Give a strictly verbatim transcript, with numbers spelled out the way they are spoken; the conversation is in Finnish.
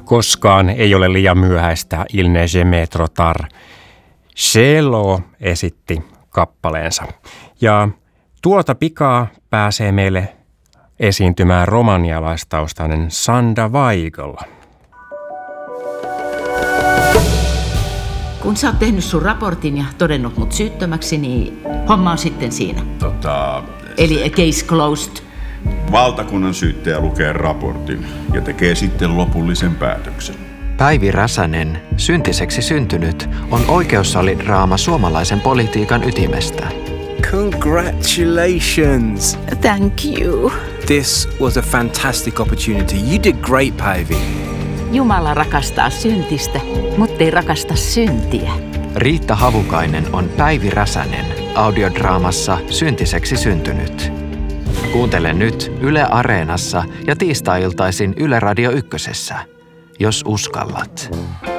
Koskaan ei ole liian myöhäistä, Il neige jamais trop tard. Cello esitti kappaleensa. Ja tuota pikaa pääsee meille esiintymään romanialaistaustainen Sanda Weigel. Kun sä oot tehnyt sun raportin ja todennut mut syyttömäksi, niin homma on sitten siinä. Tota... Eli case closed. Valtakunnan syyttäjä lukee raportin ja tekee sitten lopullisen päätöksen. Päivi Räsänen, syntiseksi syntynyt, on oikeussalidraama suomalaisen politiikan ytimestä. Congratulations! Thank you. This was a fantastic opportunity. You did great, Päivi. Jumala rakastaa syntistä, mutta ei rakasta syntiä. Riitta Havukainen on Päivi Räsänen audiodraamassa Syntiseksi syntynyt. Kuuntele nyt Yle Areenassa ja tiistai-iltaisin Yle Radio Ykkösessä, jos uskallat.